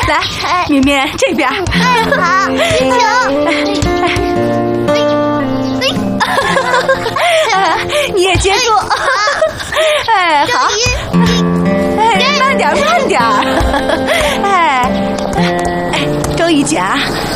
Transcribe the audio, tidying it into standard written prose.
来，绵绵这边。 好， 你也接住。哎，好。哎，慢点，慢点。哎，周一姐啊。